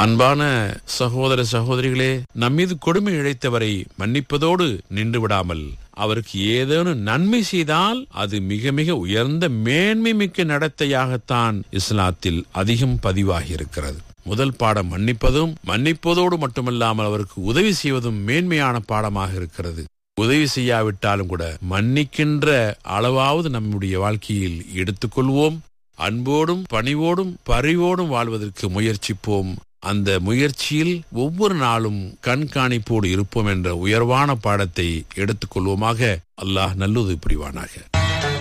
அன்பான சகோதர சகோதரிகளே, நம்மீது கொடுமை இழைத்தவரை மன்னிப்பதோடு நின்று விடாமல் அவருக்கு ஏதேனும் நன்மை செய்தால் அது மிக மிக உயர்ந்த மேன்மை மிக்க நடத்தையாகத்தான் இஸ்லாத்தில் அதிகம் பதிவாகி இருக்கிறது. முதல் பாடம் மன்னிப்பதும், மன்னிப்பதோடு மட்டுமல்லாமல் அவருக்கு உதவி செய்வதும் மேன்மையான பாடமாக இருக்கிறது. உதவி செய்யாவிட்டாலும் கூட மன்னிக்கின்ற அளவாவது நம்முடைய வாழ்க்கையில் எடுத்துக்கொள்வோம். அன்போடும் பணிவோடும் பரிவோடும் வாழ்வதற்கு முயற்சிப்போம். அந்த முயற்சியில் ஒவ்வொரு நாளும் கண்காணிப்போடு இருப்போம் என்ற உயர்வான பாடத்தை எடுத்துக்கொள்வோமாக. அல்லாஹ் நல்லுதவி புரிவானாக.